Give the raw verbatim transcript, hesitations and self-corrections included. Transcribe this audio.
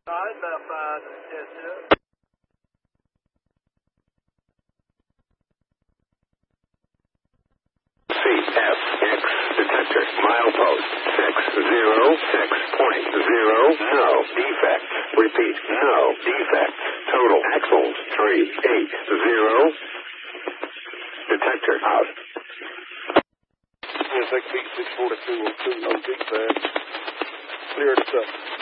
All right, about five, yes, sir. C F X detector milepost six zero six point zero. No defect. Repeat. No defect. Total axles three eight zero. Detector out. Yes, X B six forty-two oh two, no defect. Cleared stuff.